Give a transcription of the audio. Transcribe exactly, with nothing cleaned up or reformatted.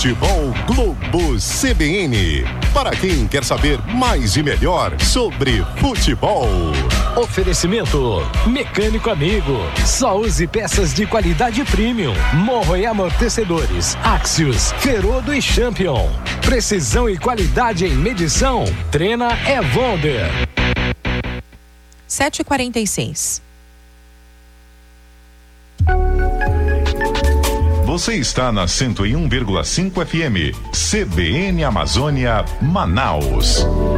Futebol Globo C B N. Para quem quer saber mais e melhor sobre futebol. Oferecimento Mecânico Amigo. Só use peças de qualidade premium. Morro e amortecedores Axios, Ferodo e Champion. Precisão e qualidade em medição. Trena Evonder. sete e quarenta e seis. Você está na cento e um vírgula cinco F M, C B N Amazônia, Manaus.